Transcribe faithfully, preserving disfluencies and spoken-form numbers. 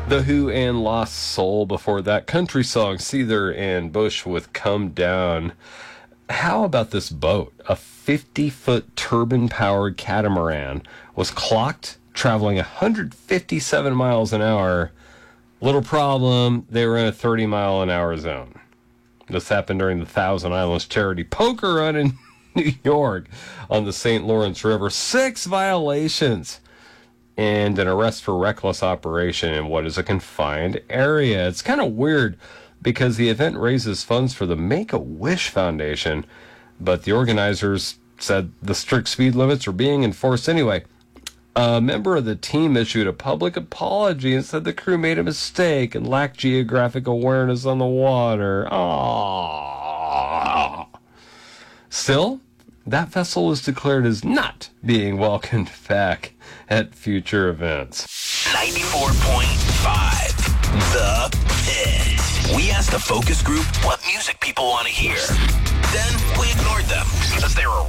The Who and Lost Soul. Before that, country song, Seether and Bush with Come Down. How about this boat? A fifty-foot turbine-powered catamaran was clocked traveling one hundred fifty-seven miles an hour. Little problem, they were in a thirty mile an hour zone. This happened during the Thousand Islands Charity Poker Run in New York on the Saint Lawrence River. Six violations and an arrest for reckless operation in what is a confined area. It's kind of weird because the event raises funds for the Make-A-Wish Foundation, but the organizers said the strict speed limits were being enforced anyway. A member of the team issued a public apology and said the crew made a mistake and lacked geographic awareness on the water. Aww. Still, that vessel was declared as not being welcomed back at future events. ninety-four point five The Pit. We asked the focus group what music people want to hear. Then we ignored them because they were